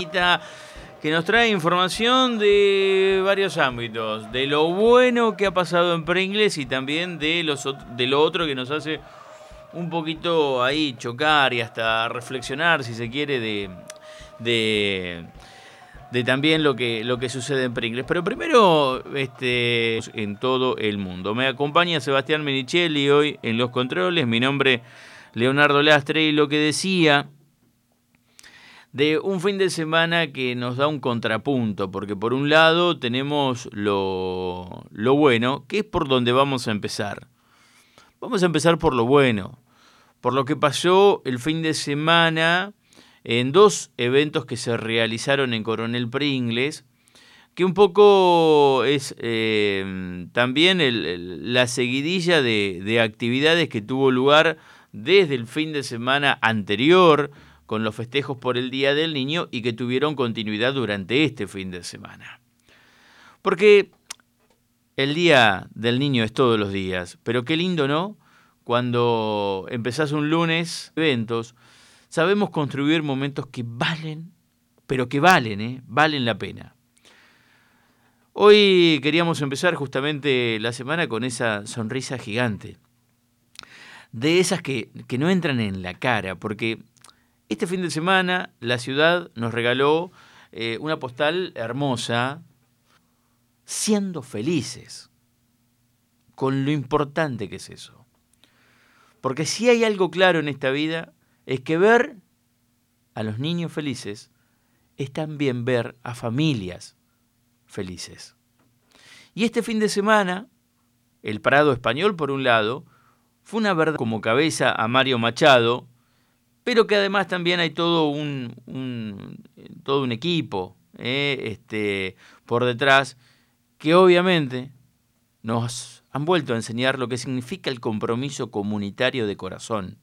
Que nos trae información de varios ámbitos, de lo bueno que ha pasado en Pringles y también de lo otro que nos hace un poquito ahí chocar y hasta reflexionar, si se quiere, de también lo que sucede en Pringles. Pero primero, en todo el mundo. Me acompaña Sebastián Menichelli hoy en los controles. Mi nombre, Leonardo Lastre, y lo que decía de un fin de semana que nos da un contrapunto, porque por un lado tenemos lo bueno, que es por donde vamos a empezar. Vamos a empezar por lo bueno, por lo que pasó el fin de semana en dos eventos que se realizaron en Coronel Pringles, que un poco es también la seguidilla de actividades que tuvo lugar desde el fin de semana anterior, con los festejos por el Día del Niño y que tuvieron continuidad durante este fin de semana. Porque el Día del Niño es todos los días, pero qué lindo, ¿no? Cuando empezás un lunes, eventos, sabemos construir momentos que valen, pero que valen, valen la pena. Hoy queríamos empezar justamente la semana con esa sonrisa gigante, de esas que no entran en la cara, porque este fin de semana la ciudad nos regaló una postal hermosa, siendo felices, con lo importante que es eso. Porque si hay algo claro en esta vida, es que ver a los niños felices es también ver a familias felices. Y este fin de semana, el Prado Español, por un lado, fue una verdad como cabeza a Mario Machado, pero que además también hay todo un equipo por detrás que obviamente nos han vuelto a enseñar lo que significa el compromiso comunitario de corazón.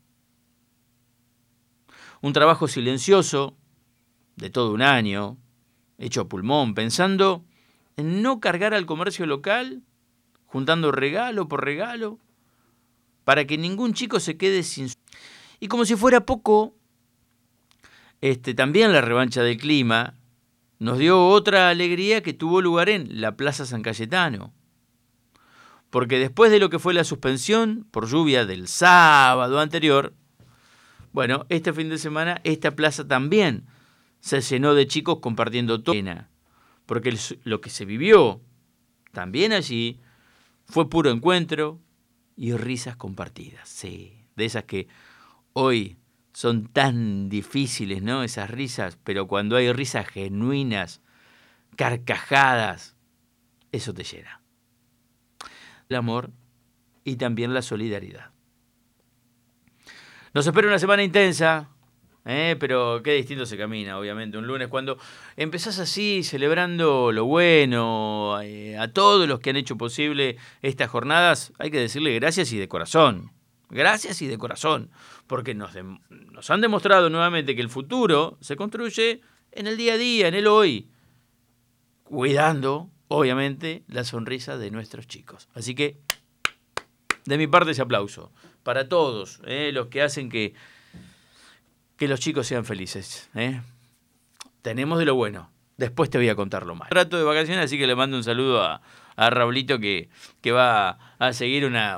Un trabajo silencioso de todo un año, hecho a pulmón, pensando en no cargar al comercio local, juntando regalo por regalo, para que ningún chico se quede sin. Y como si fuera poco, también la revancha del clima nos dio otra alegría que tuvo lugar en la Plaza San Cayetano. Porque después de lo que fue la suspensión por lluvia del sábado anterior, bueno, este fin de semana esta plaza también se llenó de chicos compartiendo pena. Porque lo que se vivió también allí fue puro encuentro y risas compartidas. Sí, de esas que hoy son tan difíciles, ¿no? Esas risas, pero cuando hay risas genuinas, carcajadas, eso te llena. El amor y también la solidaridad. Nos espera una semana intensa, pero qué distinto se camina, obviamente. Un lunes cuando empezás así, celebrando lo bueno, a todos los que han hecho posible estas jornadas, hay que decirle gracias y de corazón. Gracias y de corazón, porque nos han demostrado nuevamente que el futuro se construye en el día a día, en el hoy, cuidando, obviamente, la sonrisa de nuestros chicos. Así que, de mi parte, ese aplauso para todos los que hacen que los chicos sean felices. Tenemos de lo bueno. Después te voy a contar lo malo. Trato de vacaciones, así que le mando un saludo a Raulito que va a seguir una